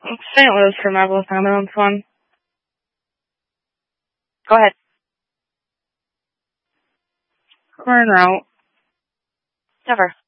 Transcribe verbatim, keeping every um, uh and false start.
Saint Louis for my both ambulance one. Go ahead. We're en route. Never.